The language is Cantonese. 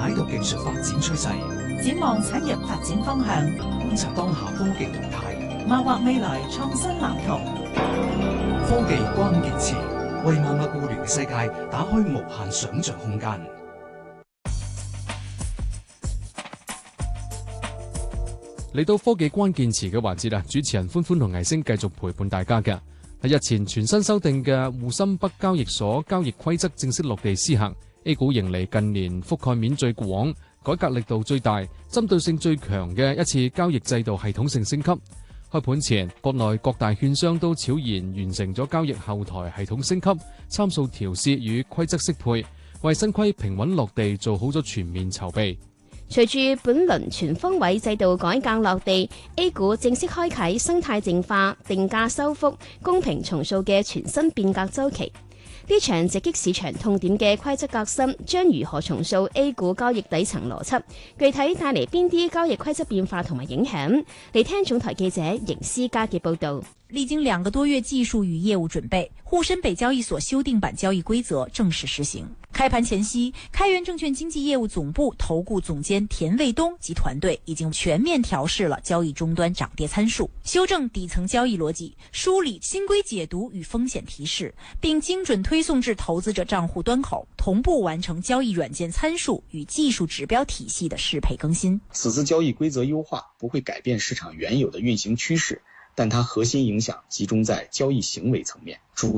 解讀技術發展趨勢， 展望產業發展方向， 觀察當下科技動態， 謀劃未來創新藍圖。 科技關鍵詞，為萬物互聯嘅世界打開無限想像空間。 嚟到科技關鍵詞嘅環節啦，主持人歡歡同藝星繼續陪伴大家嘅。喺日前全新修訂嘅滬深北交易所交易規則正式落地施行。A 股迎嚟近年覆蓋面最廣、改革力度最大、針對性最強嘅一次交易制度系統性升級。開盤前，國內各大券商都悄然完成咗交易後台系統升級、參數調試與規則適配，為新規平穩落地做好咗全面籌備。 隨住本輪全方位制度改革落地， A 股正式開啟生態淨化、定價修復、公平重塑嘅全新變革週期。呢場直擊市場痛點嘅規則革新，將如何重塑 A 股交易底層邏輯？具體帶嚟邊啲交易規則變化同埋影響？嚟聽總台記者邢思嘉嘅報導。 歷經2個多月技術與業務準備，滬深北交易所修訂版交易規則正式實行。開盤前夕，開源證券經紀業務總部投顧總監田衛東及團隊已經全面調試了交易終端漲跌參數，修正底層交易邏輯，梳理新規解讀與風險提示，並精準推送至投資者賬戶端口，同步完成交易軟件參數與技術指標體系的適配更新。 此次交易規則優化不會改變市場原有的運行趨勢，但它核心影響集中在交易行為層面。